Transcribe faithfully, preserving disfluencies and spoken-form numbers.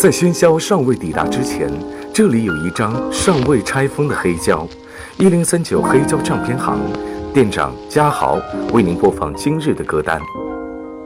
在喧嚣尚未抵达之前，这里有一张尚未拆封的黑胶。一零三九黑胶唱片行店长嘉豪为您播放今日的歌单。